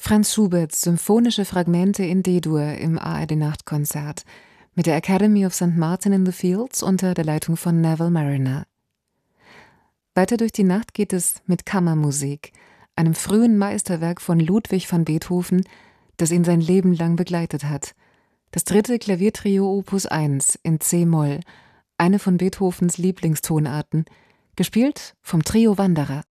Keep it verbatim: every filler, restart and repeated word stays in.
Franz Schuberts Symphonische Fragmente in D-Dur im A R D-Nachtkonzert mit der Academy of Sankt Martin in the Fields unter der Leitung von Neville Marriner. Weiter durch die Nacht geht es mit Kammermusik, einem frühen Meisterwerk von Ludwig van Beethoven, das ihn sein Leben lang begleitet hat. Das dritte Klaviertrio Opus eins in C-Moll, eine von Beethovens Lieblingstonarten, gespielt vom Trio Wanderer.